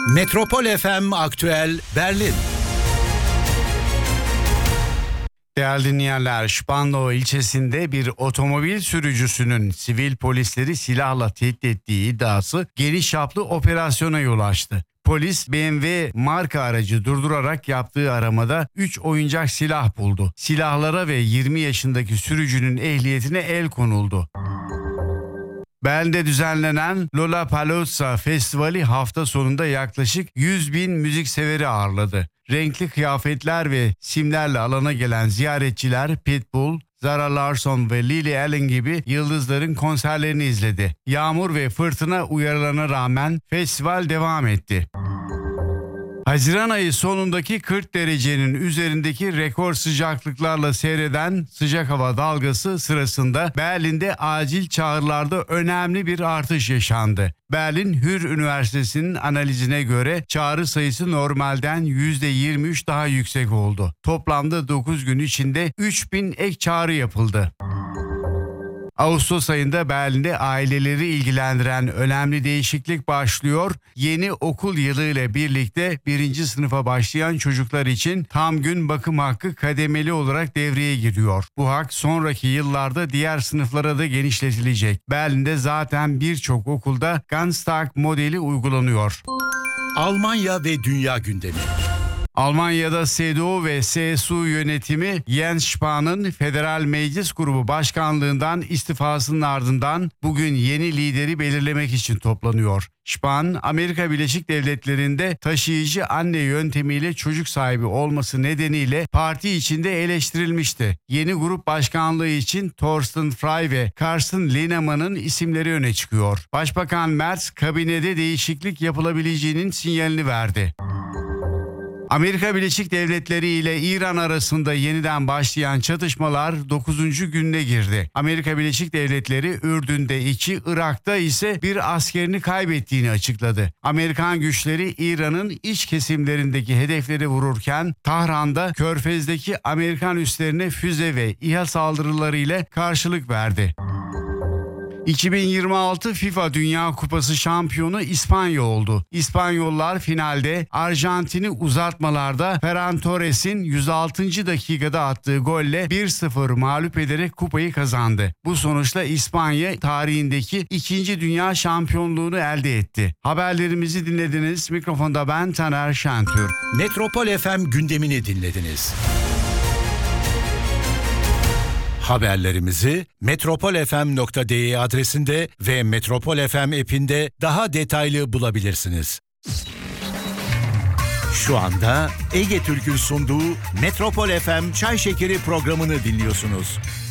Metropol FM Aktüel Berlin. Değerli dinleyenler, Spandau ilçesinde bir otomobil sürücüsünün sivil polisleri silahla tehdit ettiği iddiası geniş çaplı operasyona yol açtı. Polis BMW marka aracı durdurarak yaptığı aramada 3 oyuncak silah buldu. Silahlara ve 20 yaşındaki sürücünün ehliyetine el konuldu. Berlin'de düzenlenen Lollapalooza Festivali hafta sonunda yaklaşık 100.000 müzikseveri ağırladı. Renkli kıyafetler ve simlerle alana gelen ziyaretçiler Pitbull, Zara Larsson ve Lily Allen gibi yıldızların konserlerini izledi. Yağmur ve fırtına uyarılarına rağmen festival devam etti. Haziran ayı sonundaki 40 derecenin üzerindeki rekor sıcaklıklarla seyreden sıcak hava dalgası sırasında Berlin'de acil çağrılarda önemli bir artış yaşandı. Berlin Hür Üniversitesi'nin analizine göre çağrı sayısı normalden %23 daha yüksek oldu. Toplamda 9 gün içinde 3.000 ek çağrı yapıldı. Ağustos ayında Berlin'de aileleri ilgilendiren önemli değişiklik başlıyor. Yeni okul yılı ile birlikte 1. sınıfa başlayan çocuklar için tam gün bakım hakkı kademeli olarak devreye giriyor. Bu hak sonraki yıllarda diğer sınıflara da genişletilecek. Berlin'de zaten birçok okulda Ganztag modeli uygulanıyor. Almanya ve dünya gündemi. Almanya'da CDU ve CSU yönetimi Jens Spahn'ın Federal Meclis Grubu Başkanlığından istifasının ardından bugün yeni lideri belirlemek için toplanıyor. Spahn, Amerika Birleşik Devletleri'nde taşıyıcı anne yöntemiyle çocuk sahibi olması nedeniyle parti içinde eleştirilmişti. Yeni grup başkanlığı için Thorsten Frey ve Carsten Linnemann'ın isimleri öne çıkıyor. Başbakan Merz, kabinede değişiklik yapılabileceğinin sinyalini verdi. Amerika Birleşik Devletleri ile İran arasında yeniden başlayan çatışmalar 9. gününe girdi. Amerika Birleşik Devletleri Ürdün'de 2, Irak'ta ise bir askerini kaybettiğini açıkladı. Amerikan güçleri İran'ın iç kesimlerindeki hedefleri vururken Tahran'da Körfez'deki Amerikan üslerine füze ve İHA saldırıları ile karşılık verdi. 2026 FIFA Dünya Kupası şampiyonu İspanya oldu. İspanyollar finalde Arjantin'i uzatmalarda Ferran Torres'in 106. dakikada attığı golle 1-0 mağlup ederek kupayı kazandı. Bu sonuçla İspanya tarihindeki 2. dünya şampiyonluğunu elde etti. Haberlerimizi dinlediniz. Mikrofonda ben Taner Şentürk. Metropol FM gündemini dinlediniz. Haberlerimizi metropolfm.de adresinde ve Metropol FM app'inde daha detaylı bulabilirsiniz. Şu anda Ege Türk'ün sunduğu Metropol FM Çay Şekeri programını dinliyorsunuz.